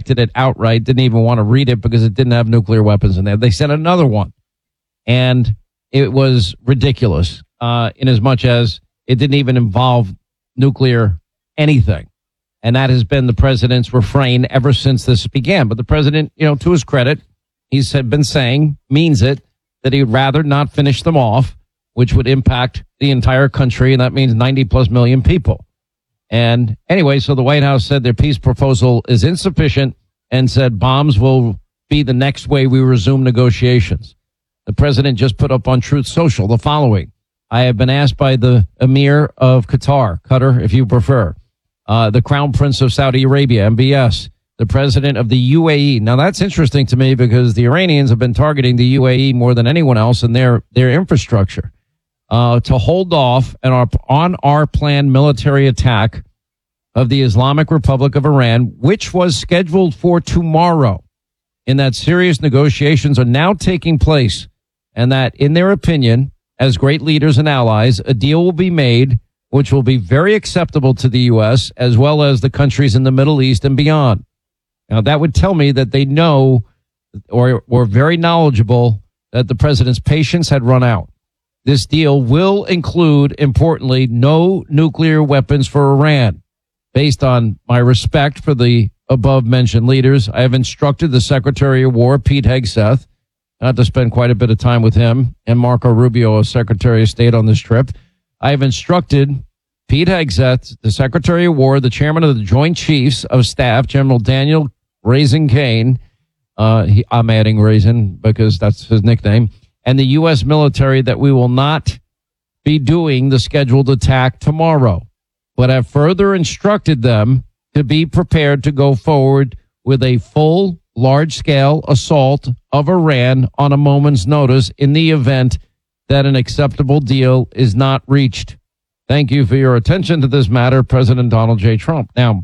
rejected it outright, didn't even want to read it because it didn't have nuclear weapons in there. They sent another one, and it was ridiculous in as much as it didn't even involve nuclear anything. And that has been the president's refrain ever since this began. But the president, to his credit, he's been saying, means it, that he'd rather not finish them off, which would impact the entire country, and that means 90+ million people. And anyway, so the White House said their peace proposal is insufficient and said bombs will be the next way we resume negotiations. The president just put up on Truth Social the following. I have been asked by the Emir of Qatar if you prefer, the Crown Prince of Saudi Arabia, MBS, the president of the UAE. Now, that's interesting to me because the Iranians have been targeting the UAE more than anyone else in their infrastructure to hold off on our planned military attack of the Islamic Republic of Iran, which was scheduled for tomorrow, in that serious negotiations are now taking place, and that, in their opinion, as great leaders and allies, a deal will be made which will be very acceptable to the U.S. as well as the countries in the Middle East and beyond. Now, that would tell me that they know or were very knowledgeable that the president's patience had run out. This deal will include, importantly, no nuclear weapons for Iran. Based on my respect for the above-mentioned leaders, I have instructed the Secretary of War, Pete Hegseth, not to spend quite a bit of time with him, and Marco Rubio, as Secretary of State, on this trip. I have instructed Pete Hegseth, the Secretary of War, the Chairman of the Joint Chiefs of Staff, General Daniel Raisin Kane, I'm adding Raisin because that's his nickname, and the U.S. military that we will not be doing the scheduled attack tomorrow, but have further instructed them to be prepared to go forward with a full, large-scale assault of Iran on a moment's notice in the event that an acceptable deal is not reached. Thank you for your attention to this matter, President Donald J. Trump. Now,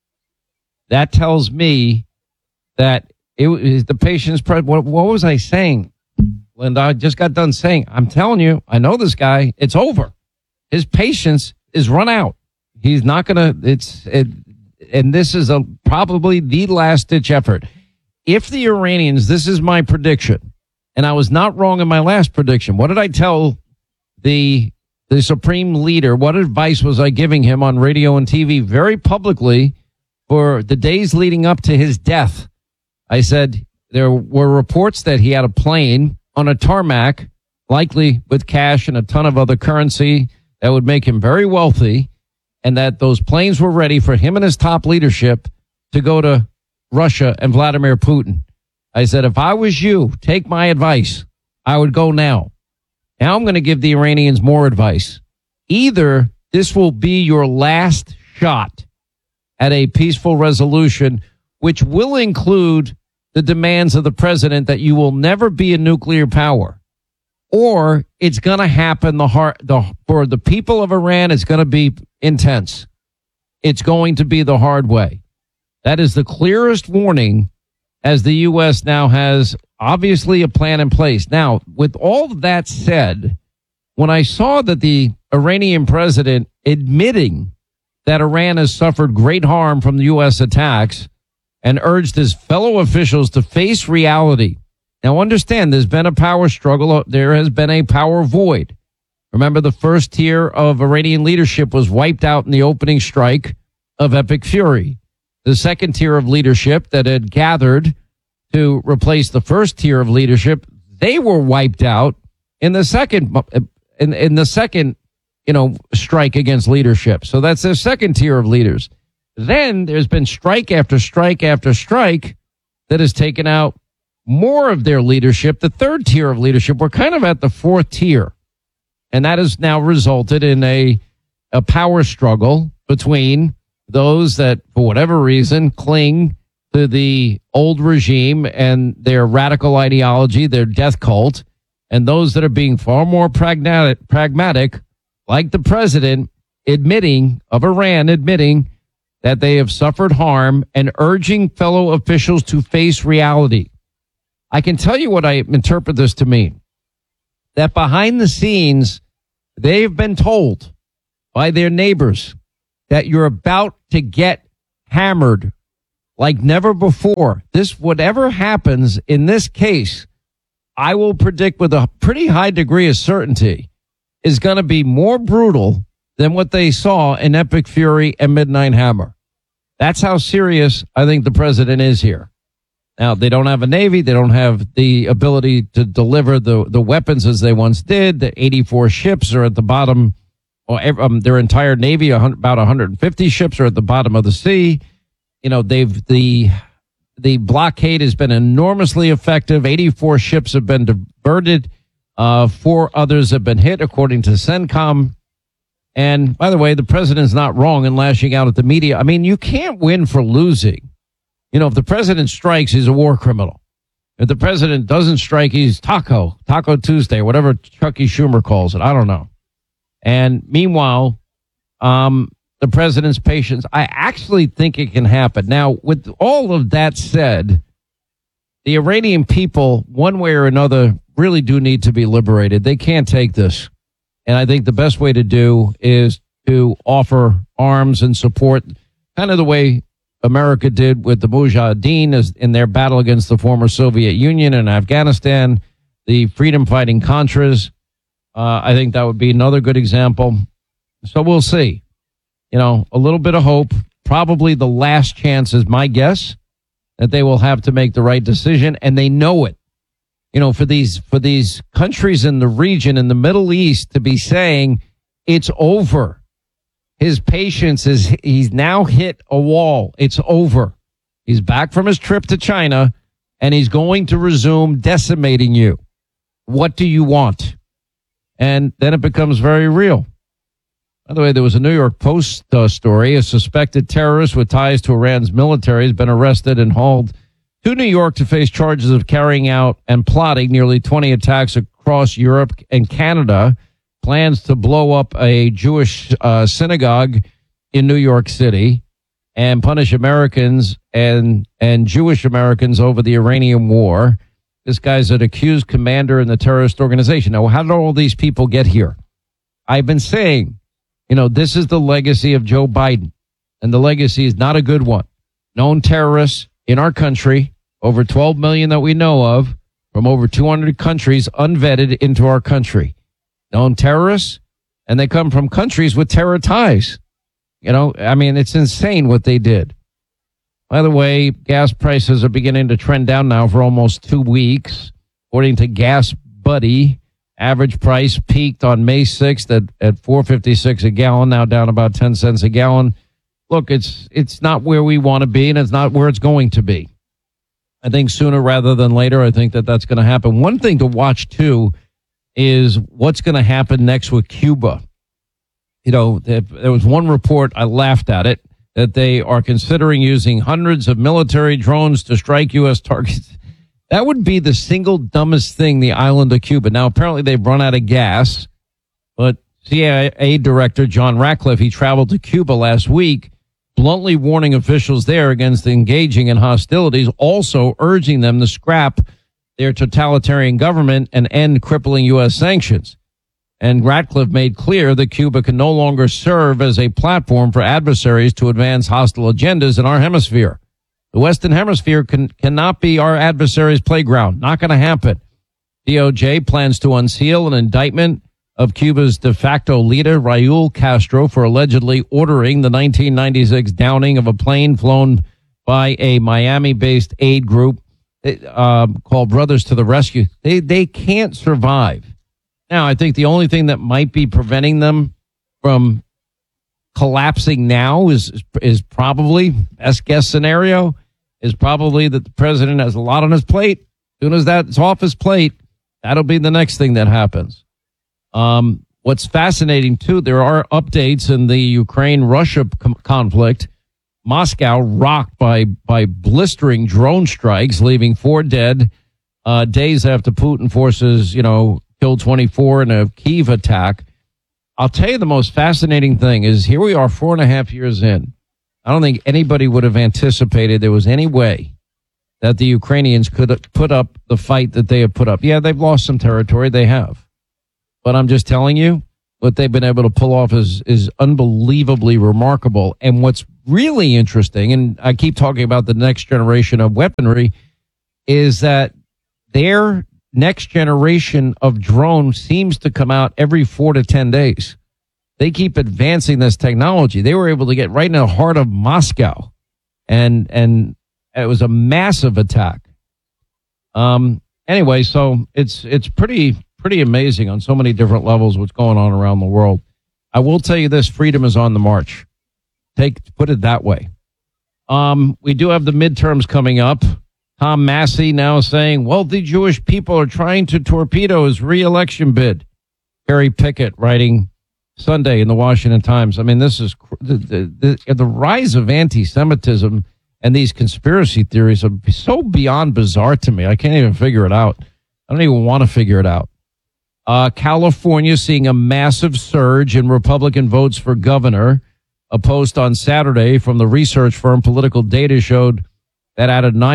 that tells me that it is the patient's what was I saying, Linda? I just got done saying, I'm telling you, I know this guy. It's over. His patience is run out. He's not going to, and this is probably the last-ditch effort. If the Iranians, this is my prediction, and I was not wrong in my last prediction. What did I tell the supreme leader? What advice was I giving him on radio and TV very publicly for the days leading up to his death? I said there were reports that he had a plane on a tarmac, likely with cash and a ton of other currency that would make him very wealthy, and that those planes were ready for him and his top leadership to go to Russia and Vladimir Putin. I said, if I was you, take my advice. I would go now. Now I'm going to give the Iranians more advice. Either this will be your last shot at a peaceful resolution, which will include the demands of the president that you will never be a nuclear power, or it's going to happen for the people of Iran. It's going to be intense. It's going to be the hard way. That is the clearest warning, as the U.S. now has obviously a plan in place. Now, with all of that said, when I saw that the Iranian president admitting that Iran has suffered great harm from the U.S. attacks and urged his fellow officials to face reality. Now, understand, there's been a power struggle. There has been a power void. Remember, the first tier of Iranian leadership was wiped out in the opening strike of Epic Fury. The second tier of leadership that had gathered to replace the first tier of leadership, they were wiped out in the second strike against leadership. So that's the second tier of leaders. Then there's been strike after strike after strike that has taken out more of their leadership. The third tier of leadership, we're kind of at the fourth tier. And that has now resulted in a power struggle between those that, for whatever reason, cling to the old regime and their radical ideology, their death cult, and those that are being far more pragmatic, like the president of Iran admitting that they have suffered harm and urging fellow officials to face reality. I can tell you what I interpret this to mean. That behind the scenes, they've been told by their neighbors that you're about to get hammered like never before. This, whatever happens in this case, I will predict with a pretty high degree of certainty is going to be more brutal than what they saw in Epic Fury and Midnight Hammer. That's how serious I think the president is here. Now, they don't have a Navy. They don't have the ability to deliver the weapons as they once did. The 84 ships are at the bottom. Their entire Navy, about 150 ships, are at the bottom of the sea. You know, the blockade has been enormously effective. 84 ships have been diverted. 4 others have been hit, according to CENTCOM. And by the way, the president's not wrong in lashing out at the media. I mean, you can't win for losing. You know, if the president strikes, he's a war criminal. If the president doesn't strike, he's Taco Tuesday, whatever Chucky Schumer calls it. I don't know. And meanwhile, the president's patience, I actually think it can happen. Now, with all of that said, the Iranian people, one way or another, really do need to be liberated. They can't take this. And I think the best way to do is to offer arms and support, kind of the way America did with the Mujahideen in their battle against the former Soviet Union and Afghanistan, the freedom-fighting Contras. I think that would be another good example. So we'll see. You know, a little bit of hope. Probably the last chance is my guess that they will have to make the right decision, and they know it. You know, for these countries in the region, in the Middle East, to be saying it's over. His patience he's now hit a wall. It's over. He's back from his trip to China, and he's going to resume decimating you. What do you want? And then it becomes very real. By the way, there was a New York Post story. A suspected terrorist with ties to Iran's military has been arrested and hauled to New York to face charges of carrying out and plotting nearly 20 attacks across Europe and Canada. Plans to blow up a Jewish synagogue in New York City and punish Americans and Jewish Americans over the Iranian war. This guy's an accused commander in the terrorist organization. Now, how did all these people get here? I've been saying, you know, this is the legacy of Joe Biden, and the legacy is not a good one. Known terrorists in our country, over 12 million that we know of, from over 200 countries unvetted into our country. Known terrorists, and they come from countries with terror ties. You know, I mean, it's insane what they did. By the way, gas prices are beginning to trend down now for almost 2 weeks. According to Gas Buddy, average price peaked on May 6th at $4.56 a gallon, now down about 10 cents a gallon. Look, it's not where we want to be, and it's not where it's going to be. I think sooner rather than later, I think that's going to happen. One thing to watch, too, is what's going to happen next with Cuba. You know, there was one report, I laughed at it, that they are considering using hundreds of military drones to strike U.S. targets. That would be the single dumbest thing, the island of Cuba. Now, apparently they've run out of gas, but CIA Director John Ratcliffe, he traveled to Cuba last week, bluntly warning officials there against engaging in hostilities, also urging them to scrap their totalitarian government and end crippling U.S. sanctions. And Ratcliffe made clear that Cuba can no longer serve as a platform for adversaries to advance hostile agendas in our hemisphere. The Western Hemisphere cannot be our adversaries' playground. Not going to happen. DOJ plans to unseal an indictment of Cuba's de facto leader, Raul Castro, for allegedly ordering the 1996 downing of a plane flown by a Miami-based aid group called Brothers to the Rescue. They can't survive. Now, I think the only thing that might be preventing them from collapsing now is probably, best guess scenario, is probably that the president has a lot on his plate. As soon as that's off his plate, that'll be the next thing that happens. What's fascinating, too, there are updates in the Ukraine-Russia conflict. Moscow rocked by blistering drone strikes, leaving 4 dead days after Putin forces, killed 24 in a Kyiv attack. I'll tell you the most fascinating thing is here we are 4.5 years in. I don't think anybody would have anticipated there was any way that the Ukrainians could put up the fight that they have put up. Yeah, they've lost some territory. They have. But I'm just telling you, what they've been able to pull off is unbelievably remarkable. And what's really interesting, and I keep talking about the next generation of weaponry, is that their next generation of drone seems to come out every 4 to 10 days. They keep advancing this technology. They were able to get right in the heart of Moscow, and it was a massive attack. Anyway, so it's pretty amazing on so many different levels what's going on around the world. I will tell you this: freedom is on the march. Put it that way. We do have the midterms coming up. Tom Massey now saying wealthy Jewish people are trying to torpedo his re-election bid. Harry Pickett writing Sunday in the Washington Times. I mean, this is the rise of anti-Semitism and these conspiracy theories are so beyond bizarre to me. I can't even figure it out. I don't even want to figure it out. California seeing a massive surge in Republican votes for governor. A post on Saturday from the research firm Political Data showed that out of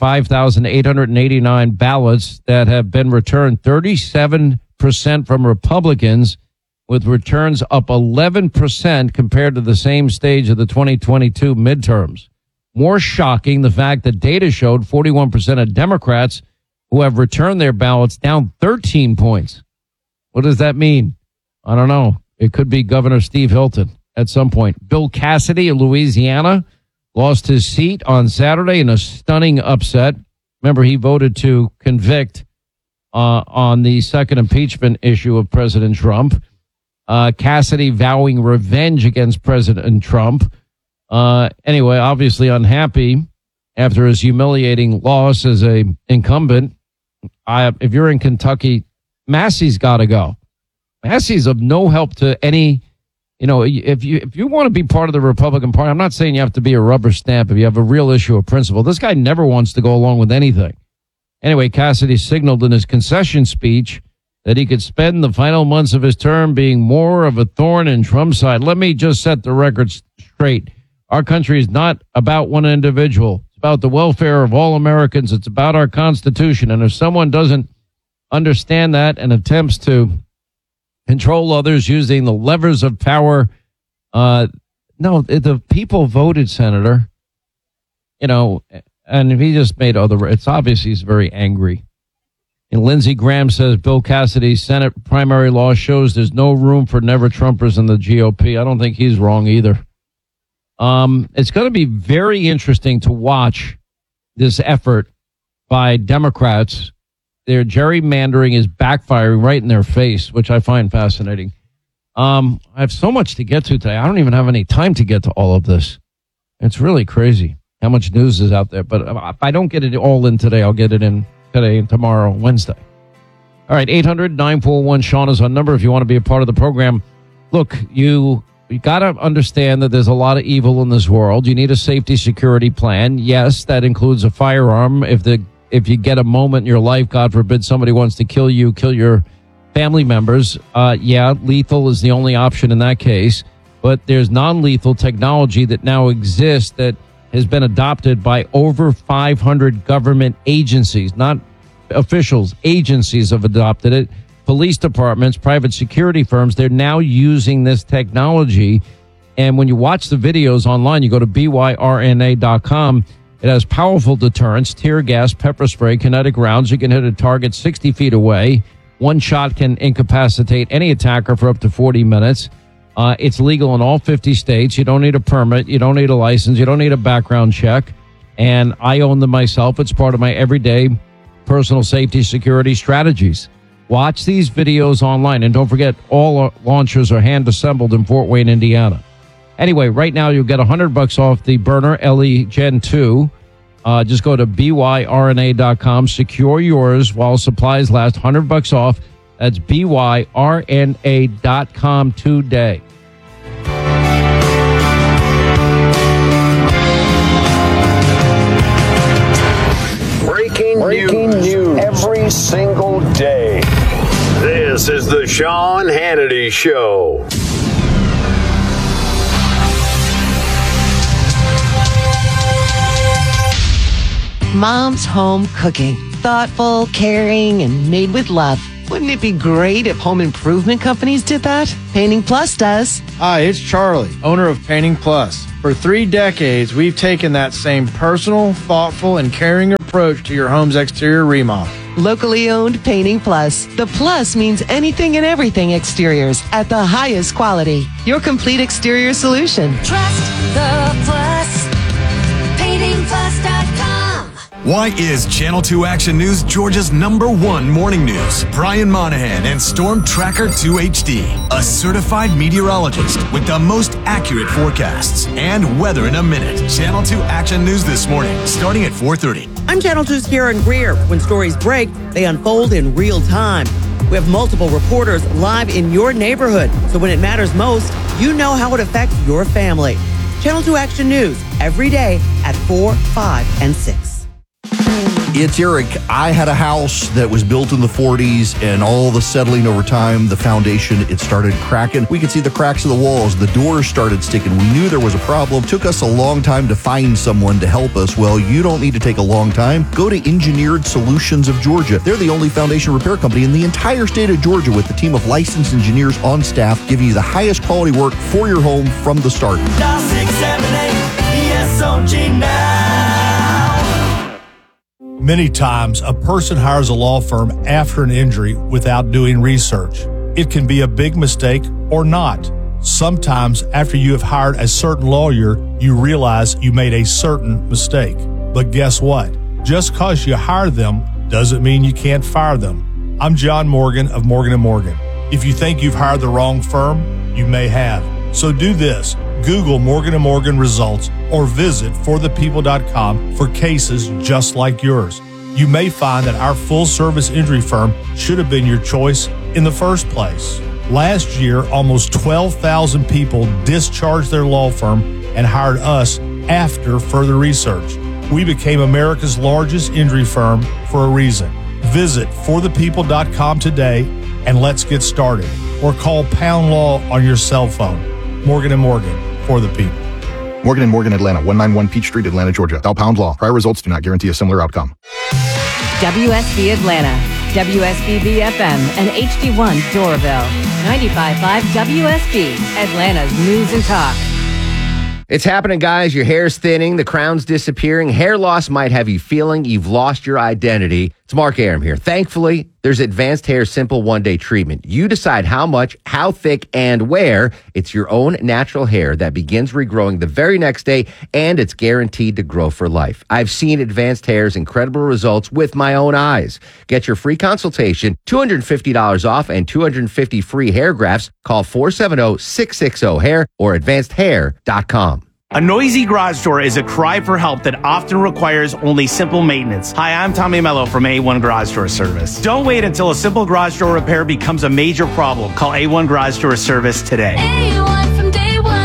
905,889 ballots that have been returned, 37% from Republicans, with returns up 11% compared to the same stage of the 2022 midterms. More shocking, the fact that data showed 41% of Democrats who have returned their ballots down 13 points. What does that mean? I don't know. It could be Governor Steve Hilton at some point. Bill Cassidy of Louisiana lost his seat on Saturday in a stunning upset. Remember, he voted to convict on the second impeachment issue of President Trump. Cassidy vowing revenge against President Trump. Anyway, obviously unhappy after his humiliating loss as a incumbent. If you're in Kentucky, Massey's got to go. Massey's of no help to any. If you want to be part of the Republican Party, I'm not saying you have to be a rubber stamp if you have a real issue of principle. This guy never wants to go along with anything. Anyway, Cassidy signaled in his concession speech that he could spend the final months of his term being more of a thorn in Trump's side. Let me just set the record straight. Our country is not about one individual. It's about the welfare of all Americans. It's about our Constitution. And if someone doesn't understand that and attempts to control others using the levers of power, the people voted, Senator. And he just made it's obvious he's very angry. And Lindsey Graham says Bill Cassidy's Senate primary law shows there's no room for never-Trumpers in the GOP. I don't think he's wrong either. It's going to be very interesting to watch this effort by Democrats. Their gerrymandering is backfiring right in their face, which I find fascinating. I have so much to get to today. I don't even have any time to get to all of this. It's really crazy how much news is out there. But if I don't get it all in today, I'll get it in today and tomorrow, Wednesday. All right, 800-941-SEAN is our number if you want to be a part of the program. Look, you got to understand that there's a lot of evil in this world. You need a safety security plan. Yes, that includes a firearm. If you get a moment in your life, God forbid, somebody wants to kill you, kill your family members, lethal is the only option in that case. But there's non-lethal technology that now exists that has been adopted by over 500 government agencies, not officials, agencies have adopted it. Police departments, private security firms, they're now using this technology. And when you watch the videos online, you go to byrna.com. It has powerful deterrence, tear gas, pepper spray, kinetic rounds. You can hit a target 60 feet away. One shot can incapacitate any attacker for up to 40 minutes. It's legal in all 50 states. You don't need a permit. You don't need a license. You don't need a background check. And I own them myself. It's part of my everyday personal safety security strategies. Watch these videos online. And don't forget, all launchers are hand assembled in Fort Wayne, Indiana. Anyway, right now you'll get $100 off the Burner LE Gen 2. Just go to byrna.com. Secure yours while supplies last. $100 off. That's byrna.com today. Breaking news every single day. This is the Sean Hannity Show. Mom's home cooking. Thoughtful, caring, and made with love. Wouldn't it be great if home improvement companies did that? Painting Plus does. Hi, it's Charlie, owner of Painting Plus. For 3 decades, we've taken that same personal, thoughtful, and caring approach to your home's exterior remodel. Locally owned Painting Plus. The plus means anything and everything exteriors at the highest quality. Your complete exterior solution. Trust the Plus. PaintingPlus.com. Why is Channel 2 Action News Georgia's #1 morning news? Brian Monahan and Storm Tracker 2 HD, a certified meteorologist with the most accurate forecasts and weather in a minute. Channel 2 Action News this morning, starting at 4:30. I'm Channel 2's Karen Greer. When stories break, they unfold in real time. We have multiple reporters live in your neighborhood, so when it matters most, you know how it affects your family. Channel 2 Action News, every day at 4, 5, and 6. It's Eric. I had a house that was built in the 40s, and all the settling over time, the foundation, it started cracking. We could see the cracks of the walls. The doors started sticking. We knew there was a problem. Took us a long time to find someone to help us. Well, you don't need to take a long time. Go to Engineered Solutions of Georgia. They're the only foundation repair company in the entire state of Georgia with a team of licensed engineers on staff giving you the highest quality work for your home from the start. Dial 678-ESOG now. Many times, a person hires a law firm after an injury without doing research. It can be a big mistake or not. Sometimes, after you have hired a certain lawyer, you realize you made a certain mistake. But guess what? Just because you hire them doesn't mean you can't fire them. I'm John Morgan of Morgan & Morgan. If you think you've hired the wrong firm, you may have. So do this. Google Morgan & Morgan results or visit forthepeople.com for cases just like yours. You may find that our full-service injury firm should have been your choice in the first place. Last year, almost 12,000 people discharged their law firm and hired us after further research. We became America's largest injury firm for a reason. Visit forthepeople.com today and let's get started. Or call Pound Law on your cell phone. Morgan & Morgan, for the people. Morgan & Morgan, Atlanta, 191 Peach Street, Atlanta, Georgia. Dial Pound Law. Prior results do not guarantee a similar outcome. WSB Atlanta, WSBB FM, and HD1 Doraville. 95.5 WSB, Atlanta's News and Talk. It's happening, guys. Your hair's thinning, the crown's disappearing. Hair loss might have you feeling you've lost your identity. It's Mark Arum here. Thankfully, there's Advanced Hair Simple One-Day Treatment. You decide how much, how thick, and where. It's your own natural hair that begins regrowing the very next day, and it's guaranteed to grow for life. I've seen Advanced Hair's incredible results with my own eyes. Get your free consultation, $250 off, and 250 free hair grafts. Call 470-660-HAIR or advancedhair.com. A noisy garage door is a cry for help that often requires only simple maintenance. Hi, I'm Tommy Mello from A1 Garage Door Service. Don't wait until a simple garage door repair becomes a major problem. Call A1 Garage Door Service today. A1 from day one.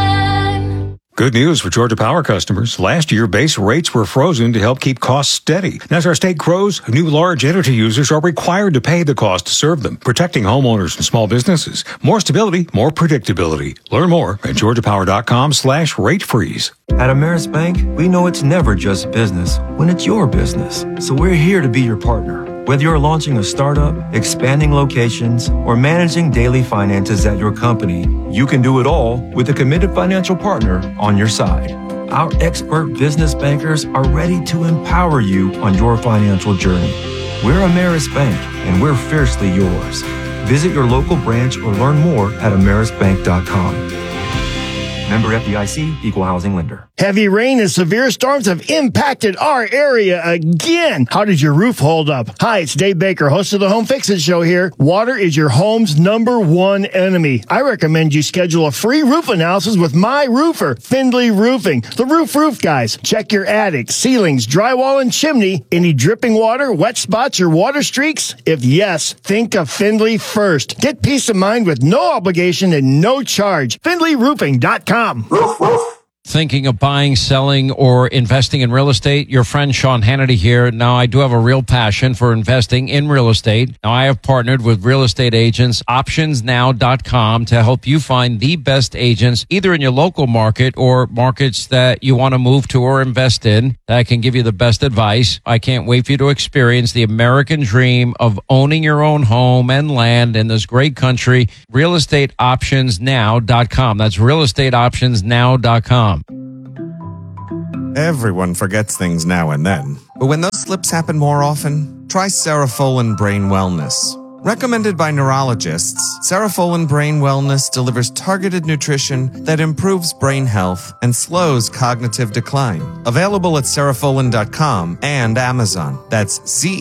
Good news for Georgia Power customers. Last year, base rates were frozen to help keep costs steady. As our state grows, new large energy users are required to pay the cost to serve them, protecting homeowners and small businesses. More stability, more predictability. Learn more at georgiapower.com/rate freeze. At Ameris Bank, we know it's never just business when it's your business. So we're here to be your partner. Whether you're launching a startup, expanding locations, or managing daily finances at your company, you can do it all with a committed financial partner on your side. Our expert business bankers are ready to empower you on your financial journey. We're Ameris Bank, and we're fiercely yours. Visit your local branch or learn more at amerisbank.com. Member FDIC, Equal Housing Lender. Heavy rain and severe storms have impacted our area again. How does your roof hold up? Hi, it's Dave Baker, host of the Home Fix-It Show here. Water is your home's #1 enemy. I recommend you schedule a free roof analysis with my roofer, Findlay Roofing. The roof guys. Check your attic, ceilings, drywall, and chimney. Any dripping water, wet spots, or water streaks? If yes, think of Findlay first. Get peace of mind with no obligation and no charge. FindlayRoofing.com. Roof. thinking of buying, selling, or investing in real estate? Your friend Sean Hannity here. Now, I do have a real passion for investing in real estate. Now, I have partnered with real estate agents, optionsnow.com, to help you find the best agents, either in your local market or markets that you want to move to or invest in, that can give you the best advice. I can't wait for you to experience the American dream of owning your own home and land in this great country. realestateoptionsnow.com. That's realestateoptionsnow.com. Everyone forgets things now and then. But when those slips happen more often, try Cerefolin Brain Wellness. Recommended by neurologists, Cerefolin Brain Wellness delivers targeted nutrition that improves brain health and slows cognitive decline. Available at cerefolin.com and Amazon. That's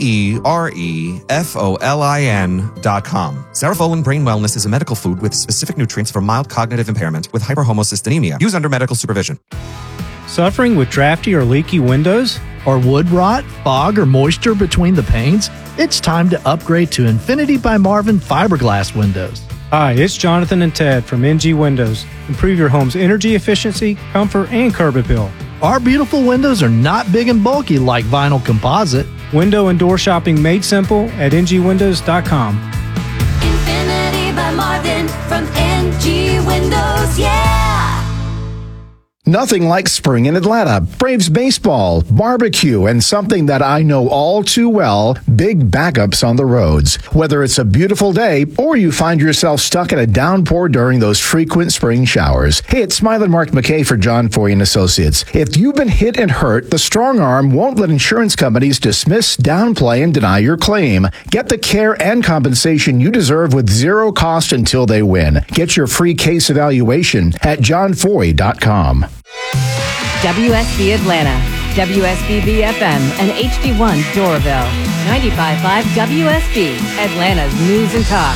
CEREFOLIN.com. Cerefolin Brain Wellness is a medical food with specific nutrients for mild cognitive impairment with hyperhomocystinemia. Use under medical supervision. Suffering with drafty or leaky windows? Or wood rot, fog, or moisture between the panes? It's time to upgrade to Infinity by Marvin fiberglass windows. Hi, it's Jonathan and Ted from NG Windows. Improve your home's energy efficiency, comfort, and curb appeal. Our beautiful windows are not big and bulky like vinyl composite. Window and door shopping made simple at ngwindows.com. Infinity by Marvin from NG Windows, yeah! Nothing like spring in Atlanta. Braves baseball, barbecue, and something that I know all too well, big backups on the roads. Whether it's a beautiful day or you find yourself stuck in a downpour during those frequent spring showers. Hey, it's Smiling Mark McKay for John Foy & Associates. If you've been hit and hurt, the strong arm won't let insurance companies dismiss, downplay, and deny your claim. Get the care and compensation you deserve with zero cost until they win. Get your free case evaluation at johnfoy.com. WSB Atlanta, WSBB FM, and HD1 Doraville. 95.5 WSB, Atlanta's News and Talk.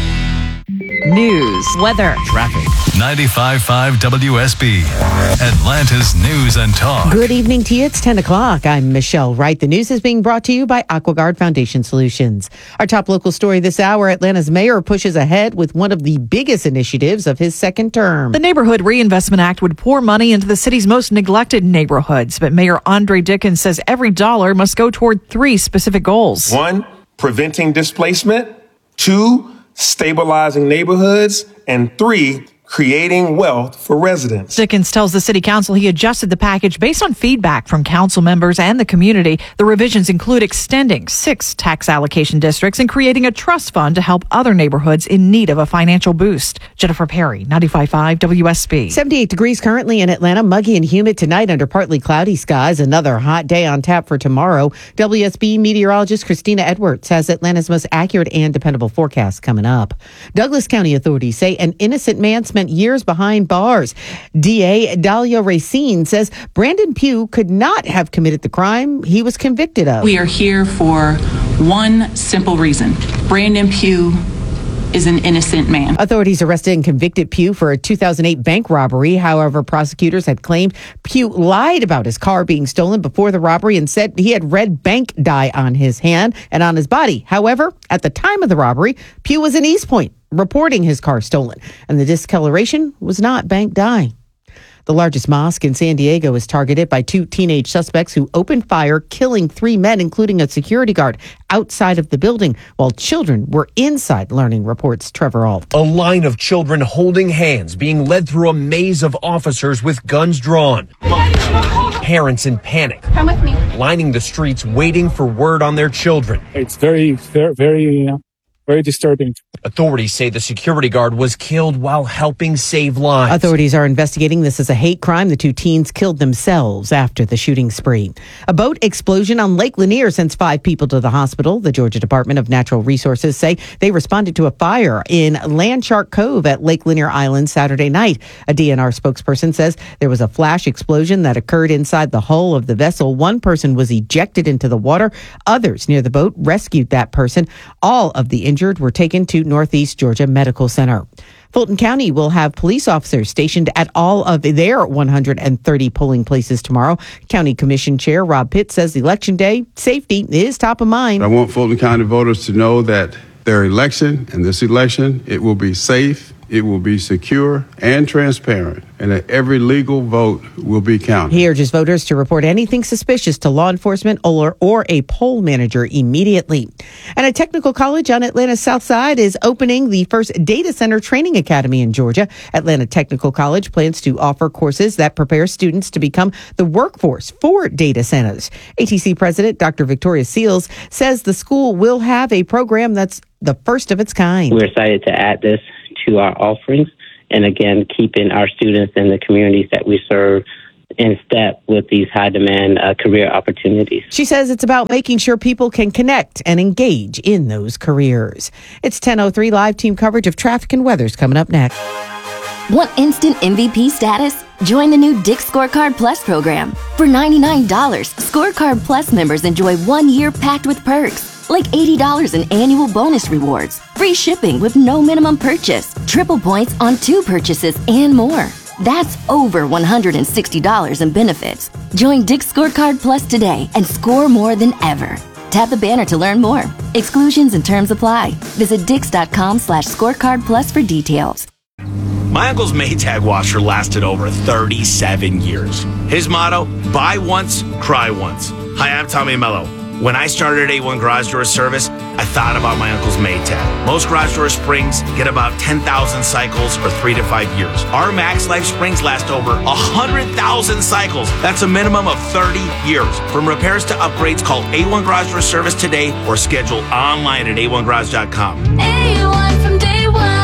News, weather, traffic. 95.5 WSB, Atlanta's News and Talk. Good evening to you. It's 10 o'clock. I'm Michelle Wright. The news is being brought to you by AquaGuard Foundation Solutions. Our top local story this hour, Atlanta's mayor pushes ahead with one of the biggest initiatives of his second term. The Neighborhood Reinvestment Act would pour money into the city's most neglected neighborhoods, but Mayor Andre Dickens says every dollar must go toward three specific goals. 1, preventing displacement. 2, stabilizing neighborhoods. And 3, creating wealth for residents. Dickens tells the city council he adjusted the package based on feedback from council members and the community. The revisions include extending 6 tax allocation districts and creating a trust fund to help other neighborhoods in need of a financial boost. Jennifer Perry, 95.5 WSB. 78 degrees currently in Atlanta, muggy and humid tonight under partly cloudy skies. Another hot day on tap for tomorrow. WSB meteorologist Christina Edwards has Atlanta's most accurate and dependable forecast coming up. Douglas County authorities say an innocent man spent years behind bars. DA Dalia Racine says Brandon Pugh could not have committed the crime he was convicted of. We are here for one simple reason. Brandon Pugh is an innocent man. Authorities arrested and convicted Pugh for a 2008 bank robbery. However, prosecutors had claimed Pugh lied about his car being stolen before the robbery and said he had red bank dye on his hand and on his body. However, at the time of the robbery, Pugh was in East Point reporting his car stolen, and the discoloration was not bank dye. The largest mosque in San Diego is targeted by 2 teenage suspects who opened fire, killing 3 men, including a security guard, outside of the building, while children were inside, learning, reports Trevor Ault. A line of children holding hands being led through a maze of officers with guns drawn. Parents in panic. Come with me. Lining the streets waiting for word on their children. It's very disturbing. Authorities say the security guard was killed while helping save lives. Authorities are investigating this as a hate crime. The 2 teens killed themselves after the shooting spree. A boat explosion on Lake Lanier sends 5 people to the hospital. The Georgia Department of Natural Resources say they responded to a fire in Landshark Cove at Lake Lanier Island Saturday night. A DNR spokesperson says there was a flash explosion that occurred inside the hull of the vessel. 1 person was ejected into the water. Others near the boat rescued that person. All of the injured were taken to Northeast Georgia Medical Center. Fulton County will have police officers stationed at all of their 130 polling places tomorrow. County Commission Chair Rob Pitt says Election Day safety is top of mind. I want Fulton County voters to know that their election and this election, it will be safe, it will be secure and transparent, and that every legal vote will be counted. He urges voters to report anything suspicious to law enforcement or a poll manager immediately. And a technical college on Atlanta's South Side is opening the first data center training academy in Georgia. Atlanta Technical College plans to offer courses that prepare students to become the workforce for data centers. ATC President Dr. Victoria Seals says the school will have a program that's the first of its kind. We're excited to add this to our offerings, and again, keeping our students in the communities that we serve in step with these high-demand career opportunities. She says it's about making sure people can connect and engage in those careers. It's 10:03. Live team coverage of traffic and weather's coming up next. Want instant MVP status? Join the new Dick's Scorecard Plus program. For $99, Scorecard Plus members enjoy 1 year packed with perks, like $80 in annual bonus rewards, free shipping with no minimum purchase, triple points on 2 purchases, and more. That's over $160 in benefits. Join Dick's Scorecard Plus today and score more than ever. Tap the banner to learn more. Exclusions and terms apply. Visit Dix.com/scorecard plus for details. My uncle's Maytag washer lasted over 37 years. His motto, buy once, cry once. Hi, I'm Tommy Mello. When I started A1 Garage Door Service, I thought about my uncle's Maytag. Most garage door springs get about 10,000 cycles or 3 to 5 years. Our Max Life springs last over 100,000 cycles. That's a minimum of 30 years. From repairs to upgrades, call A1 Garage Door Service today or schedule online at a1garage.com. A1 from day one.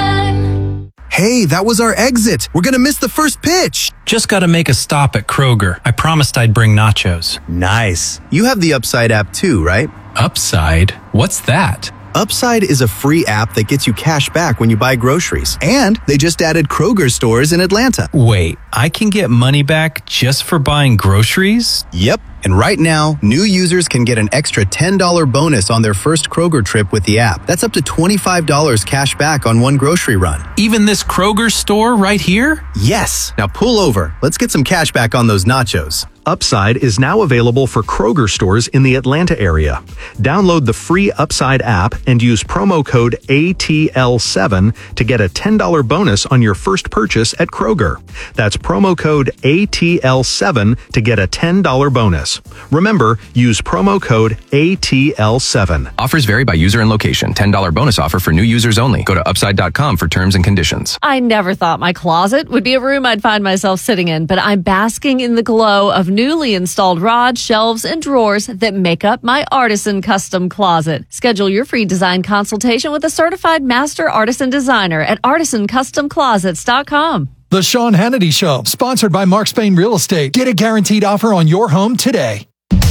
Hey, that was our exit. We're going to miss the first pitch. Just got to make a stop at Kroger. I promised I'd bring nachos. Nice. You have the Upside app too, right? Upside? What's that? Upside is a free app that gets you cash back when you buy groceries. And they just added Kroger stores in Atlanta. Wait, I can get money back just for buying groceries? Yep. And right now, new users can get an extra $10 bonus on their first Kroger trip with the app. That's up to $25 cash back on one grocery run. Even this Kroger store right here? Yes. Now pull over. Let's get some cash back on those nachos. Upside is now available for Kroger stores in the Atlanta area. Download the free Upside app and use promo code ATL7 to get a $10 bonus on your first purchase at Kroger. That's promo code ATL7 to get a $10 bonus. Remember, use promo code ATL7. Offers vary by user and location. $10 bonus offer for new users only. Go to upside.com for terms and conditions. I never thought my closet would be a room I'd find myself sitting in, but I'm basking in the glow of newly installed rods, shelves, and drawers that make up my Artisan Custom Closet. Schedule your free design consultation with a certified master artisan designer at artisancustomclosets.com. The Sean Hannity Show, sponsored by Mark Spain Real Estate. Get a guaranteed offer on your home today.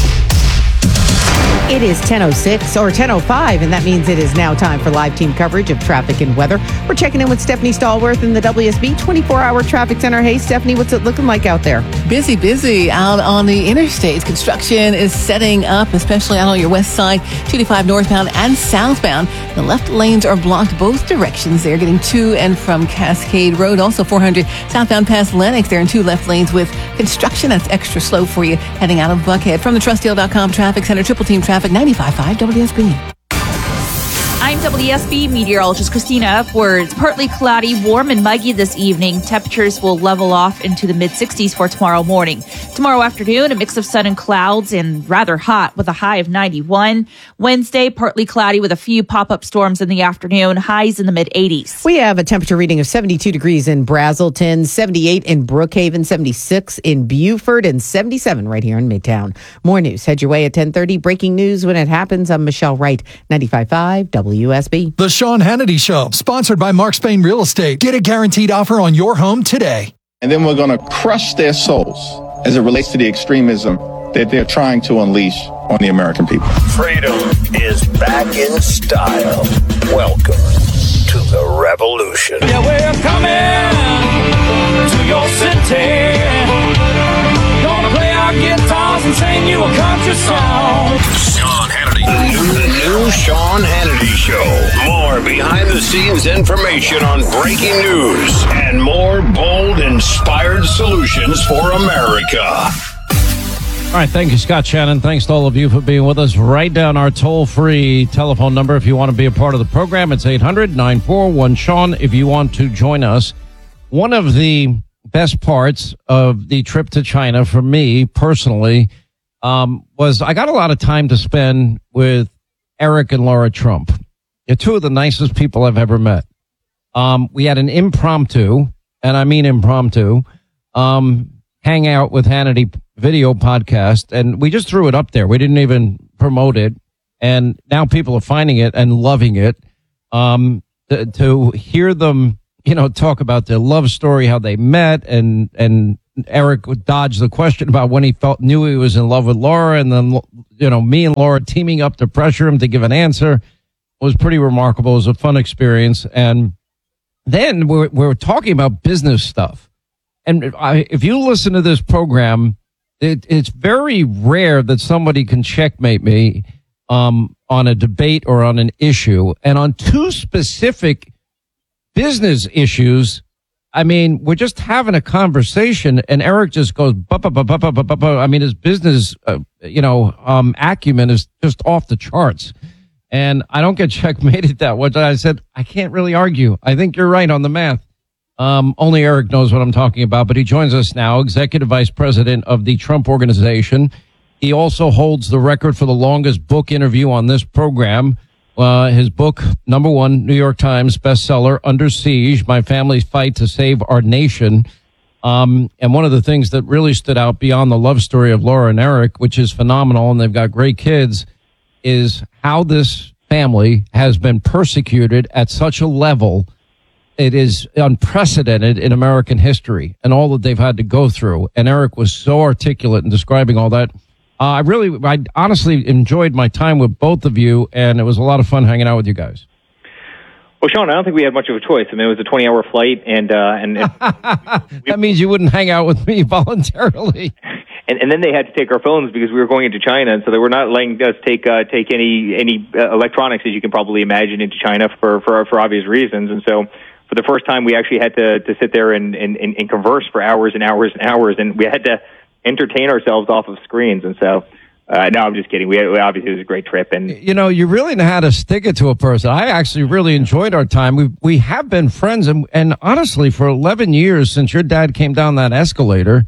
It is 10:06 or 10:05, and that means it is now time for live team coverage of traffic and weather. We're checking in with Stephanie Stallworth in the WSB 24-hour traffic center. Hey, Stephanie, what's it looking like out there? Busy out on the interstates. Construction is setting up, especially out on your west side, 285 northbound and southbound. The left lanes are blocked both directions. They're getting to and from Cascade Road. Also 400 southbound past Lenox. They're in 2 left lanes with construction. That's extra slow for you heading out of Buckhead. From the TrustDeal.com Traffic Center, Triple Team Traffic 95.5 WSB. I'm WSB meteorologist Christina Upwards. Partly cloudy, warm and muggy this evening. Temperatures will level off into the mid-60s for tomorrow morning. Tomorrow afternoon, a mix of sun and clouds and rather hot with a high of 91. Wednesday, partly cloudy with a few pop-up storms in the afternoon. Highs in the mid-80s. We have a temperature reading of 72 degrees in Brazelton, 78 in Brookhaven, 76 in Beaufort, and 77 right here in Midtown. More news. Head your way at 10:30. Breaking news when it happens. I'm Michelle Wright, 95.5 WSB. The Sean Hannity Show, sponsored by Mark Spain Real Estate. Get a guaranteed offer on your home today. And then we're going to crush their souls as it relates to the extremism that they're trying to unleash on the American people. Freedom is back in style. Welcome to the revolution. Yeah, we're coming to your city. Gonna play our guitars and sing you a country song. Sean Hannity. The new Sean Hannity Show. More behind-the-scenes information on breaking news and more bold, inspired solutions for America. All right, thank you, Scott Shannon. Thanks to all of you for being with us. Write down our toll-free telephone number if you want to be a part of the program. It's 800-941-SEAN if you want to join us. One of the best parts of the trip to China for me personally was I got a lot of time to spend with Eric and Laura Trump. They're two of the nicest people I've ever met. We had an impromptu, and I mean impromptu, hangout with Hannity video podcast, and we just threw it up there. We didn't even promote it, and now people are finding it and loving it. To hear them, talk about their love story, how they met, and Eric would dodge the question about when he knew he was in love with Laura, and then me and Laura teaming up to pressure him to give an answer was pretty remarkable. It was a fun experience, and then we're talking about business stuff. And if you listen to this program, it's very rare that somebody can checkmate me on a debate or on an issue. And on two specific business issues, I mean, we're just having a conversation, and Eric just goes, I mean, his business, acumen is just off the charts. And I don't get checkmated that much. I said, I can't really argue. I think you're right on the math. Only Eric knows what I'm talking about, but he joins us now, Executive Vice President of the Trump Organization. He also holds the record for the longest book interview on this program. His book, #1 New York Times bestseller, Under Siege, My Family's Fight to Save Our Nation. And one of the things that really stood out beyond the love story of Laura and Eric, which is phenomenal, and they've got great kids, is how this family has been persecuted at such a level. It is unprecedented in American history, and all that they've had to go through. And Eric was so articulate in describing all that. I honestly enjoyed my time with both of you, and it was a lot of fun hanging out with you guys. Well, Sean, I don't think we had much of a choice. I mean, it was a 20-hour flight, and that means you wouldn't hang out with me voluntarily. And then they had to take our phones because we were going into China, and so they were not letting us take any electronics, as you can probably imagine, into China for obvious reasons. And so, for the first time, we actually had to sit there and converse for hours and hours and hours, and we had to entertain ourselves off of screens. And so, no, I'm just kidding. Obviously, it was a great trip. And you really know how to stick it to a person. I actually really enjoyed our time. We have been friends, and honestly, for 11 years since your dad came down that escalator,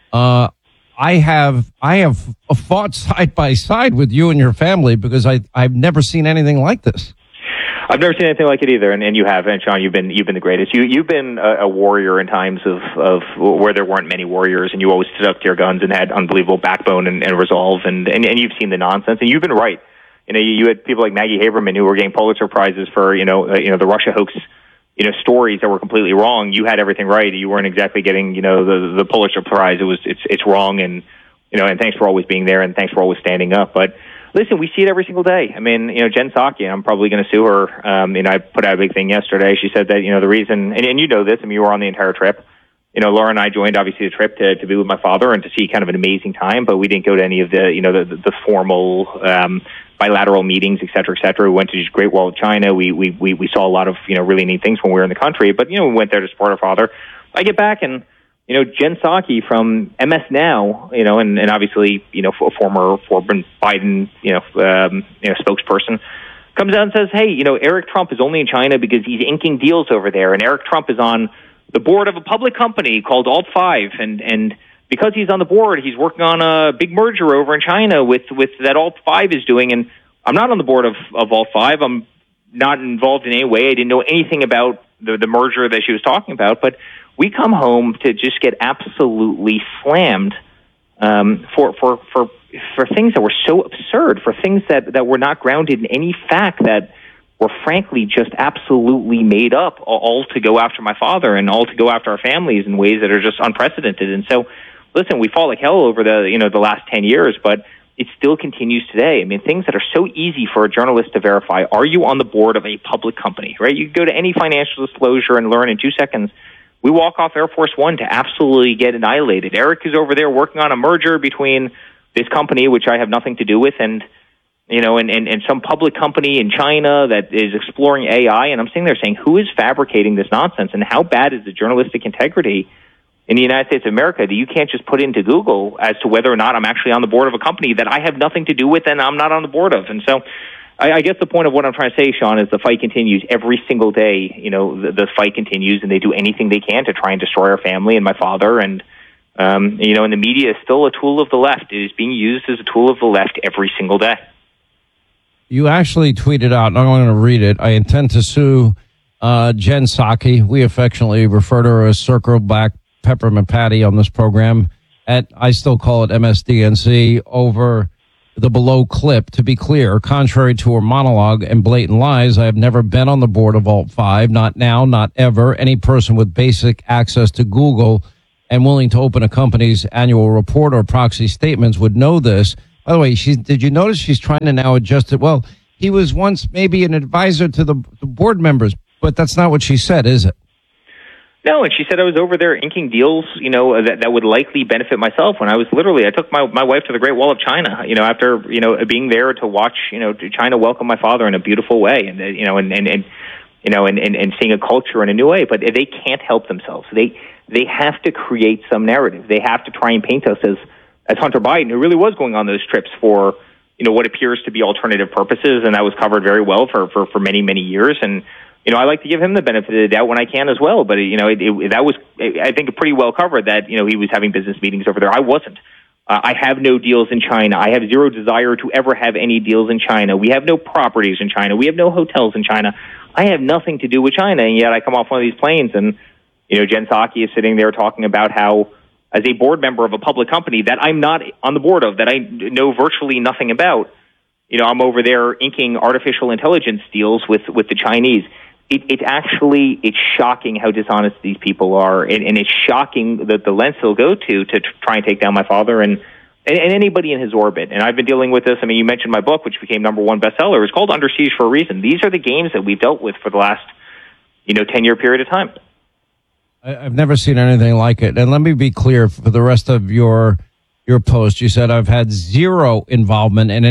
I have fought side by side with you and your family because I've never seen anything like this. I've never seen anything like it either, and you have, and Sean, you've been the greatest. You've been a warrior in times of where there weren't many warriors, and you always stood up to your guns and had unbelievable backbone and resolve, and you've seen the nonsense, and you've been right. You had people like Maggie Haberman who were getting Pulitzer Prizes for the Russia hoax, stories that were completely wrong. You had everything right. You weren't exactly getting the Pulitzer Prize. It's wrong, and thanks for always being there, and thanks for always standing up, but. Listen, we see it every single day. I mean, Jen Psaki, I'm probably going to sue her. I put out a big thing yesterday. She said that, the reason, and you know this, I mean, you were on the entire trip. Laura and I joined, obviously, the trip to be with my father and to see kind of an amazing time, but we didn't go to any of the formal bilateral meetings, et cetera, et cetera. We went to just Great Wall of China. We saw a lot of, really neat things when we were in the country, but, we went there to support our father. I get back and, Jen Psaki from MS Now, and obviously, a former Biden, spokesperson, comes out and says, hey, Eric Trump is only in China because he's inking deals over there, and Eric Trump is on the board of a public company called Alt5, and because he's on the board, he's working on a big merger over in China with that Alt5 is doing, and I'm not on the board of Alt5. I'm not involved in any way. I didn't know anything about the merger that she was talking about, but we come home to just get absolutely slammed for things that were so absurd, for things that were not grounded in any fact, that were frankly just absolutely made up, all to go after my father and all to go after our families in ways that are just unprecedented. And so, listen, we fought like hell over the last 10 years, but it still continues today. I mean, things that are so easy for a journalist to verify. Are you on the board of a public company, right? You go to any financial disclosure and learn in 2 seconds. We walk off Air Force One to absolutely get annihilated. Eric is over there working on a merger between this company, which I have nothing to do with, and some public company in China that is exploring AI. And I'm sitting there saying, who is fabricating this nonsense, and how bad is the journalistic integrity in the United States of America that you can't just put into Google as to whether or not I'm actually on the board of a company that I have nothing to do with and I'm not on the board of. And so I guess the point of what I'm trying to say, Sean, is the fight continues every single day. You know, the fight continues, and they do anything they can to try and destroy our family and my father. And, you know, and the media is still a tool of the left. It is being used as a tool of the left every single day. You actually tweeted out, and I'm going to read it, I intend to sue Jen Psaki. We affectionately refer to her as Circle Back Peppermint Patty on this program. I still call it MSDNC, over the below clip. To be clear, contrary to her monologue and blatant lies, I have never been on the board of Alt5, not now, not ever. Any person with basic access to Google and willing to open a company's annual report or proxy statements would know this. By the way, did you notice she's trying to now adjust it? Well, he was once maybe an advisor to the board members, but that's not what she said, is it? No, and she said I was over there inking deals, you know, that would likely benefit myself. When I was I took my wife to the Great Wall of China, you know, after, you know, being there to watch, you know, China welcome my father in a beautiful way, and you know, and seeing a culture in a new way. But they can't help themselves. They have to create some narrative. They have to try and paint us as Hunter Biden, who really was going on those trips for, you know, what appears to be alternative purposes, and that was covered very well for many, many years. And you know, I like to give him the benefit of the doubt when I can as well. But, you know, that was, I think, pretty well covered that, you know, he was having business meetings over there. I wasn't. I have no deals in China. I have zero desire to ever have any deals in China. We have no properties in China. We have no hotels in China. I have nothing to do with China. And yet I come off one of these planes and, you know, Jen Psaki is sitting there talking about how, as a board member of a public company that I'm not on the board of, that I know virtually nothing about, you know, I'm over there inking artificial intelligence deals with the Chinese. It's shocking how dishonest these people are, and it's shocking the lengths they'll go to try and take down my father and anybody in his orbit. And I've been dealing with this. I mean, you mentioned my book, which became #1 bestseller. It's called Under Siege for a reason. These are the games that we've dealt with for the last, you know, 10-year period of time. I've never seen anything like it. And let me be clear for the rest of your post. You said I've had zero involvement in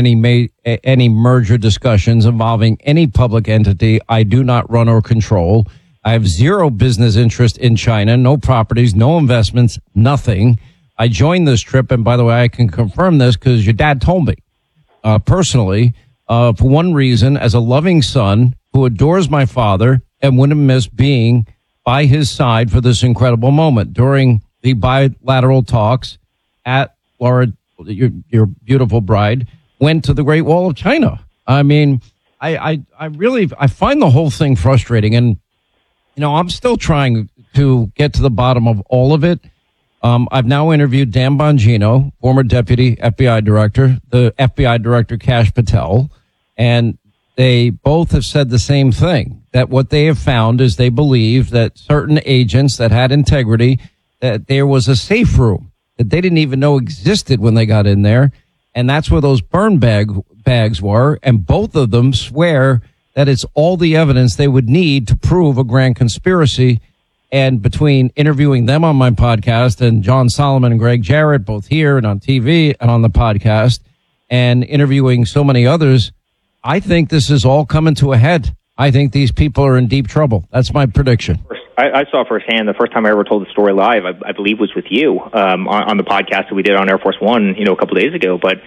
any merger discussions involving any public entity I do not run or control. I have zero business interest in China, no properties, no investments, nothing. I joined this trip, and by the way, I can confirm this because your dad told me personally, for one reason, as a loving son who adores my father and wouldn't miss being by his side for this incredible moment. During the bilateral talks at Laura, your beautiful bride, went to the Great Wall of China. I mean, I really find the whole thing frustrating. And, you know, I'm still trying to get to the bottom of all of it. I've now interviewed Dan Bongino, former deputy FBI director, the FBI director, Kash Patel, and they both have said the same thing, that what they have found is they believe that certain agents that had integrity, that there was a safe room that they didn't even know existed when they got in there. And that's where those burn bags were. And both of them swear that it's all the evidence they would need to prove a grand conspiracy. And between interviewing them on my podcast and John Solomon and Greg Jarrett, both here and on TV and on the podcast, and interviewing so many others, I think this is all coming to a head. I think these people are in deep trouble. That's my prediction. I saw firsthand the first time I ever told the story live, I believe was with you on the podcast that we did on Air Force One, you know, a couple of days ago. But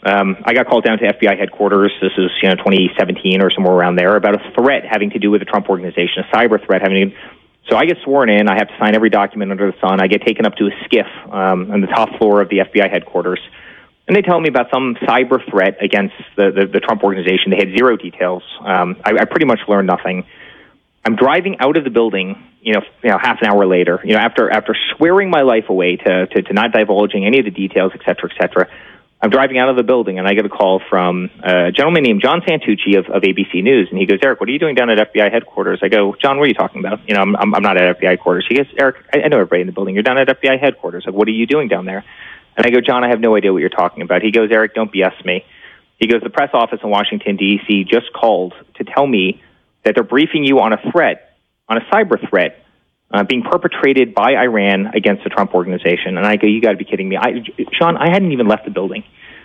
I got called down to FBI headquarters. This is, you know, 2017 or somewhere around there, about a threat having to do with the Trump organization, a cyber threat having to. So I get sworn in. I have to sign every document under the sun. I get taken up to a skiff on the top floor of the FBI headquarters. And they tell me about some cyber threat against the Trump organization. They had zero details. I pretty much learned nothing. I'm driving out of the building, you know, half an hour later, you know, after swearing my life away to not divulging any of the details, et cetera, I'm driving out of the building, and I get a call from a gentleman named John Santucci of ABC News, and he goes, "Eric, what are you doing down at FBI headquarters?" I go, "John, what are you talking about? You know, I'm not at FBI headquarters." He goes, "Eric, I know everybody in the building. You're down at FBI headquarters. Like, what are you doing down there?" And I go, "John, I have no idea what you're talking about." He goes, "Eric, don't BS me." He goes, "The press office in Washington, D.C. just called to tell me that they're briefing you on a threat, on a cyber threat, being perpetrated by Iran against the Trump organization." And I go, "You got to be kidding me." Sean, I hadn't even left the building.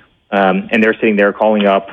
And they're sitting there calling up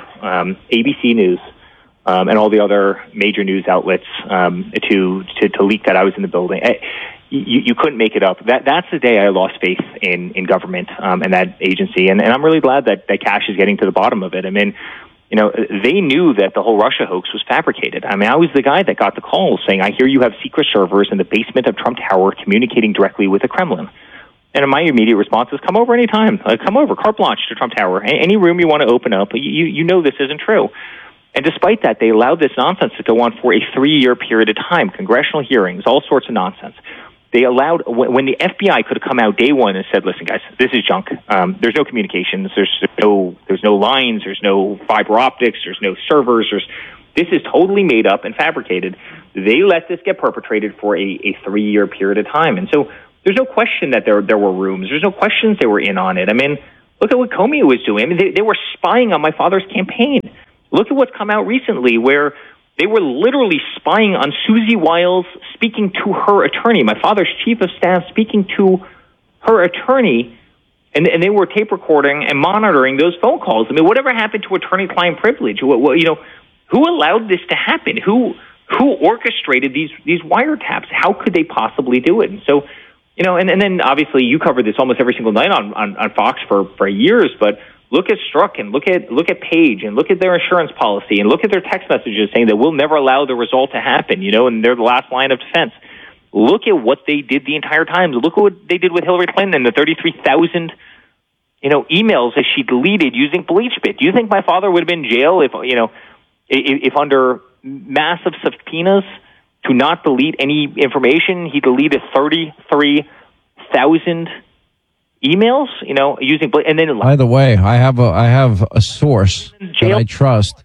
ABC News and all the other major news outlets to leak that I was in the building. you couldn't make it up. That's the day I lost faith in government and that agency, and I'm really glad that Kash is getting to the bottom of it. I mean, they knew that the whole Russia hoax was fabricated. I mean, I was the guy that got the call saying, I hear you have secret servers in the basement of Trump Tower communicating directly with the Kremlin. And my immediate response is, come over anytime. Come over, carte blanche to Trump Tower. Any room you want to open up, you know this isn't true. And despite that, they allowed this nonsense to go on for a 3-year period of time, congressional hearings, all sorts of nonsense. They allowed, when the FBI could have come out day one and said, listen, guys, this is junk. There's no communications. There's no lines. There's no fiber optics. There's no servers. This is totally made up and fabricated. They let this get perpetrated for a 3-year period of time. And so there's no question that there were rooms. There's no questions they were in on it. I mean, look at what Comey was doing. I mean, they were spying on my father's campaign. Look at what's come out recently where they were literally spying on Susie Wiles, speaking to her attorney, my father's chief of staff speaking to her attorney, and they were tape recording and monitoring those phone calls. I mean, whatever happened to attorney-client privilege? Who allowed this to happen? Who orchestrated these wiretaps? How could they possibly do it? And so, and then obviously you covered this almost every single night on Fox for years, but look at Strzok and look at Page and look at their insurance policy and look at their text messages saying that we'll never allow the result to happen, and they're the last line of defense. Look at what they did the entire time. Look at what they did with Hillary Clinton and the 33,000, emails that she deleted using BleachBit. Do you think my father would have been in jail if under massive subpoenas to not delete any information, he deleted 33,000 emails, using, and then. By the way, I have a source that I trust.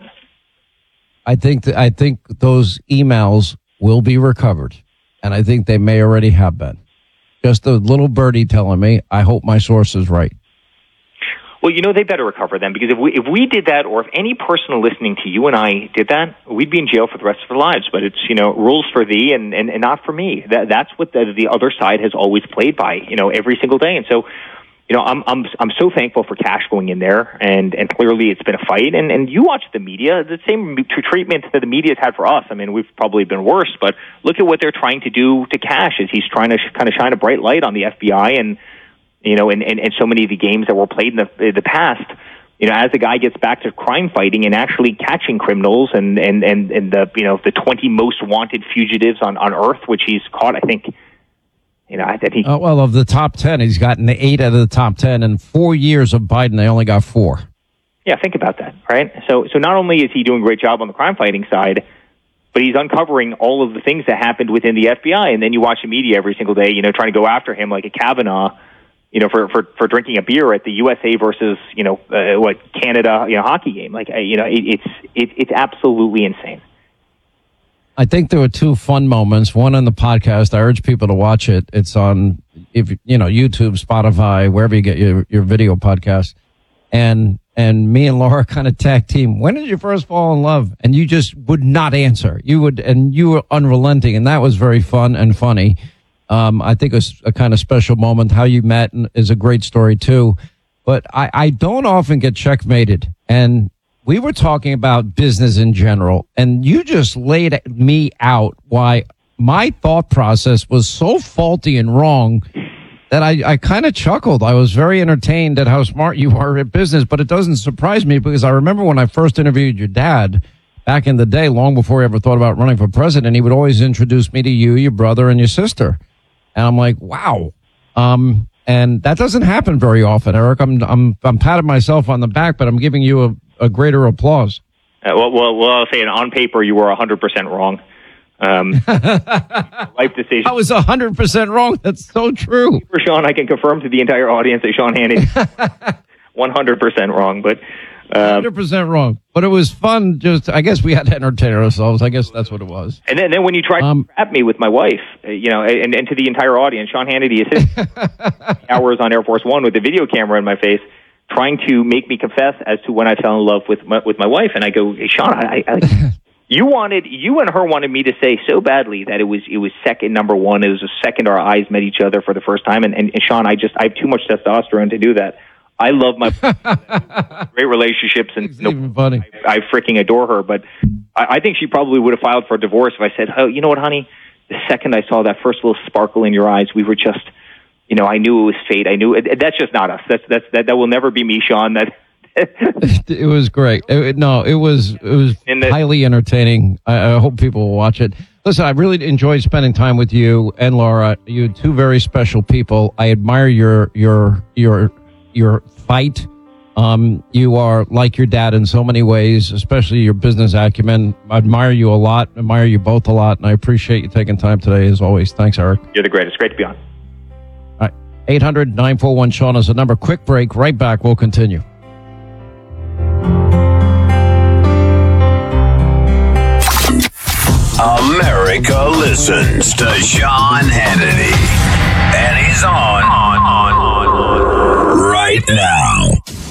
I think those emails will be recovered, and I think they may already have been. Just a little birdie telling me. I hope my source is right. Well, they better recover them, because if we did that, or if any person listening to you and I did that, we'd be in jail for the rest of our lives. But it's rules for thee and not for me. That's what the other side has always played by every single day. And so I'm so thankful for Kash going in there, and clearly it's been a fight. And you watch the media, the same treatment that the media's had for us. I mean, we've probably been worse, but look at what they're trying to do to Kash as he's trying to kind of shine a bright light on the FBI and so many of the games that were played in the past. As the guy gets back to crime fighting and actually catching criminals and the 20 most wanted fugitives on Earth, which he's caught, I think. Of the top 10, he's gotten 8 out of the top 10. In 4 years of Biden, they only got 4. Yeah, think about that, right? So not only is he doing a great job on the crime fighting side, but he's uncovering all of the things that happened within the FBI. And then you watch the media every single day, trying to go after him like a Kavanaugh, for drinking a beer at the USA versus Canada hockey game. Like it's absolutely insane. I think there were 2 fun moments. One on the podcast. I urge people to watch it. It's on YouTube, Spotify, wherever you get your video podcast. And me and Laura kind of tag team. When did you first fall in love? And you just would not answer. You were unrelenting, and that was very fun and funny. I think it was a kind of special moment. How you met is a great story too. But I don't often get checkmated, and we were talking about business in general, and you just laid me out why my thought process was so faulty and wrong that I kind of chuckled. I was very entertained at how smart you are at business, but it doesn't surprise me because I remember when I first interviewed your dad back in the day, long before he ever thought about running for president, he would always introduce me to you, your brother, and your sister. And I'm like, wow. And that doesn't happen very often, Eric. I'm patting myself on the back, but I'm giving you a greater applause. Well, I'll say on paper, you were 100% wrong. Life decision. I was 100% wrong. That's so true. For Sean, I can confirm to the entire audience that Sean Hannity 100% wrong, but 100% wrong. But it was fun. I guess we had to entertain ourselves. I guess that's what it was. And then when you tried to trap me with my wife, and to the entire audience, Sean Hannity is hours on Air Force One with the video camera in my face, trying to make me confess as to when I fell in love with my wife. And I go, hey, Sean, you and her wanted me to say so badly that it was second number one. It was the second our eyes met each other for the first time. And Sean, I have too much testosterone to do that. I love my great relationships, and funny. I freaking adore her. But I think she probably would have filed for a divorce if I said, "Oh, you know what, honey? the second I saw that first little sparkle in your eyes, we were just, I knew it was fate. I knew that's just not us. That will never be me, Sean. It was great. It was highly entertaining. I hope people will watch it. Listen, I really enjoyed spending time with you and Laura. You're two very special people. I admire your fight. You are like your dad in so many ways, especially your business acumen. I admire you a lot. Admire you both a lot, and I appreciate you taking time today as always. Thanks, Eric. You're the greatest. Great to be on. All right. 800-941-SEAN is the number. Quick break. Right back. We'll continue. America listens to Sean Hannity, and he's on right now.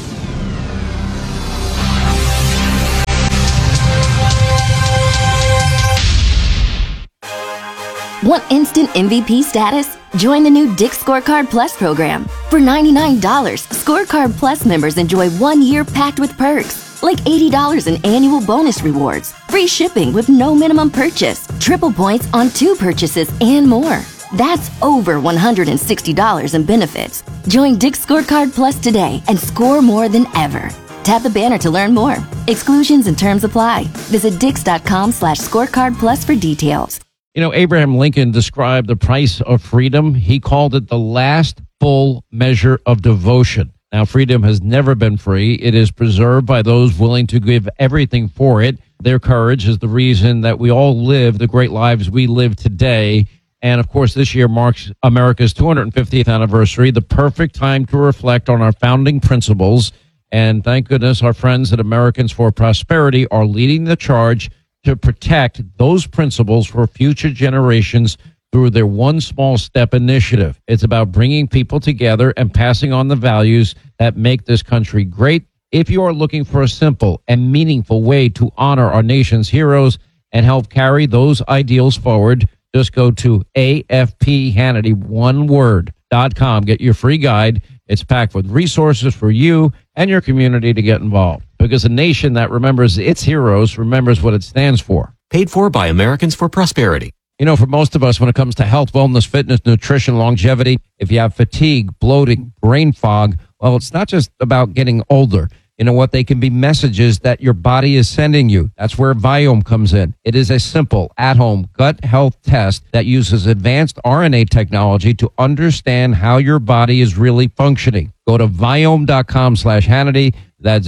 Want instant MVP status? Join the new Dick's Scorecard Plus program. For $99, Scorecard Plus members enjoy 1 year packed with perks, like $80 in annual bonus rewards, free shipping with no minimum purchase, triple points on 2 purchases, and more. That's over $160 in benefits. Join Dick's Scorecard Plus today and score more than ever. Tap the banner to learn more. Exclusions and terms apply. Visit Dix.com/scorecard plus for details. Abraham Lincoln described the price of freedom. He called it the last full measure of devotion. Now, freedom has never been free. It is preserved by those willing to give everything for it. Their courage is the reason that we all live the great lives we live today. And, of course, this year marks America's 250th anniversary, the perfect time to reflect on our founding principles. And thank goodness our friends at Americans for Prosperity are leading the charge to protect those principles for future generations through their One Small Step initiative. It's about bringing people together and passing on the values that make this country great. If you are looking for a simple and meaningful way to honor our nation's heroes and help carry those ideals forward, just go to AFPHannity.com. Get your free guide. It's packed with resources for you and your community to get involved. Because a nation that remembers its heroes remembers what it stands for. Paid for by Americans for Prosperity. For most of us, when it comes to health, wellness, fitness, nutrition, longevity, if you have fatigue, bloating, brain fog, well, it's not just about getting older. They can be messages that your body is sending you. That's where Viome comes in. It is a simple, at-home gut health test that uses advanced RNA technology to understand how your body is really functioning. Go to Viome.com/Hannity. That's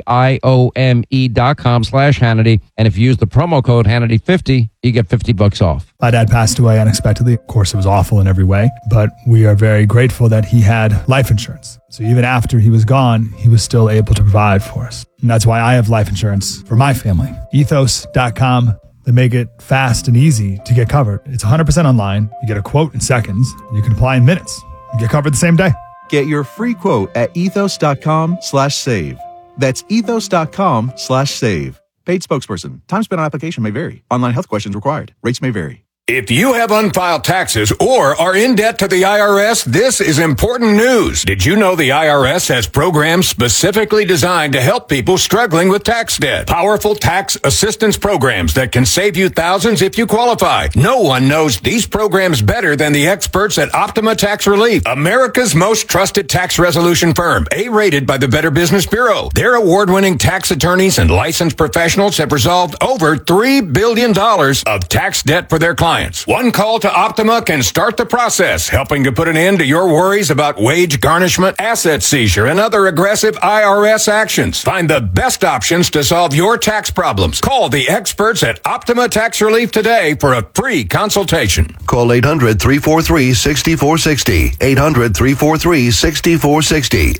VIOME.com/Hannity. And if you use the promo code Hannity50, you get $50 off. My dad passed away unexpectedly. Of course, it was awful in every way, but we are very grateful that he had life insurance. So even after he was gone, he was still able to provide for us. And that's why I have life insurance for my family. Ethos.com. They make it fast and easy to get covered. It's 100% online. You get a quote in seconds. And you can apply in minutes. You get covered the same day. Get your free quote at ethos.com/save. That's ethos.com/save. Paid spokesperson. Time spent on application may vary. Online health questions required. Rates may vary. If you have unfiled taxes or are in debt to the IRS, this is important news. Did you know the IRS has programs specifically designed to help people struggling with tax debt? Powerful tax assistance programs that can save you thousands if you qualify. No one knows these programs better than the experts at Optima Tax Relief, America's most trusted tax resolution firm, A-rated by the Better Business Bureau. Their award-winning tax attorneys and licensed professionals have resolved over $3 billion of tax debt for their clients. One call to Optima can start the process, helping to put an end to your worries about wage garnishment, asset seizure, and other aggressive IRS actions. Find the best options to solve your tax problems. Call the experts at Optima Tax Relief today for a free consultation. Call 800-343-6460. 800-343-6460.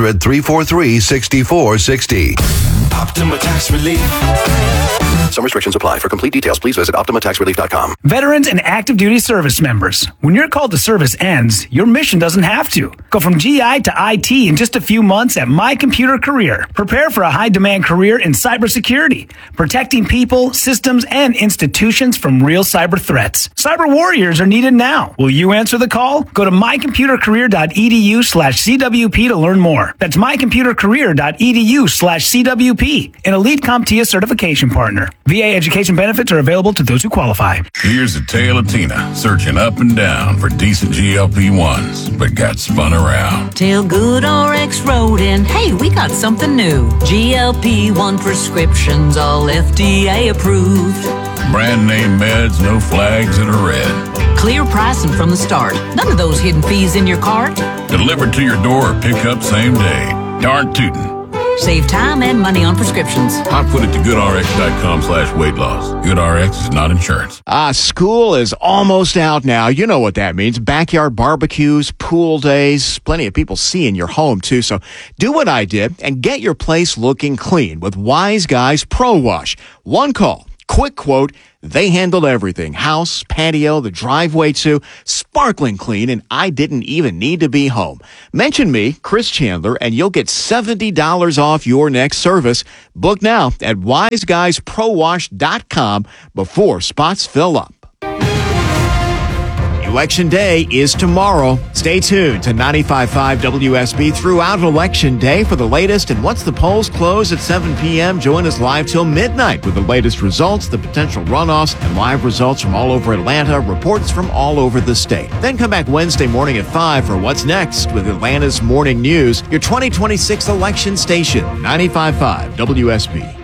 800-343-6460. Optima Tax Relief. Some restrictions apply. For complete details, please visit OptimaTaxRelief.com. Veterans and active duty service members. When your call to service ends, your mission doesn't have to. Go from GI to IT in just a few months at My Computer Career. Prepare for a high-demand career in cybersecurity, protecting people, systems, and institutions from real cyber threats. Cyber warriors are needed now. Will you answer the call? Go to mycomputercareer.edu/CWP to learn more. That's mycomputercareer.edu/CWP, an elite CompTIA certification partner. VA education benefits are available to those who qualify. Here's Here's a tale of Tina searching up and down for decent GLP-1s, but got spun around. Tell GoodRx wrote in, hey, we got something new. GLP-1 prescriptions, all FDA approved. Brand name meds, no flags that are red. Clear pricing from the start. None of those hidden fees in your cart. Delivered to your door or pick up same day. Darn tootin'. Save time and money on prescriptions. I put it to goodrx.com/weight loss. GoodRx is not insurance. School is almost out now. You know what that means. Backyard barbecues, pool days, plenty of people seeing your home too. So do what I did and get your place looking clean with Wise Guys Pro Wash. One call. Quick quote, they handled everything. House, patio, the driveway too. Sparkling clean, and I didn't even need to be home. Mention me, Chris Chandler, and you'll get $70 off your next service. Book now at wiseguysprowash.com before spots fill up. Election Day is tomorrow. Stay tuned to 95.5 WSB throughout Election Day for the latest. And once the polls close at 7 p.m., join us live till midnight with the latest results, the potential runoffs, and live results from all over Atlanta, reports from all over the state. Then come back Wednesday morning at 5 for What's Next with Atlanta's Morning News, your 2026 election station, 95.5 WSB.